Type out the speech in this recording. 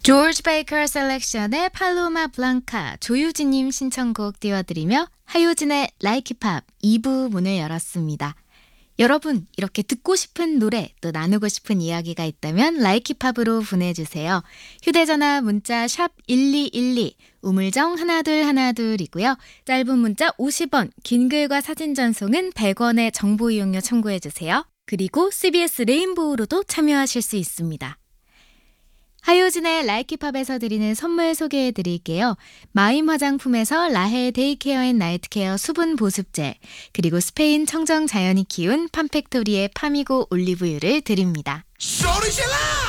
조지 베이커 셀렉션의 팔로마 블랑카 조유진님 신청곡 띄워드리며 하효진의 라이키 팝 2부 문을 열었습니다. 여러분 이렇게 듣고 싶은 노래 또 나누고 싶은 이야기가 있다면 라이키 팝으로 보내주세요. 휴대전화 문자 샵 1212 우물정 1212이고요. 짧은 문자 50원 긴 글과 사진 전송은 100원의 정보 이용료 청구해주세요. 그리고 CBS 레인보우로도 참여하실 수 있습니다. 하효진의 라이키팝에서 드리는 선물 소개해드릴게요. 마임 화장품에서 라헬 데이케어 앤 나이트케어 수분 보습제, 그리고 스페인 청정 자연이 키운 팜팩토리의 파미고 올리브유를 드립니다. 소리 질러!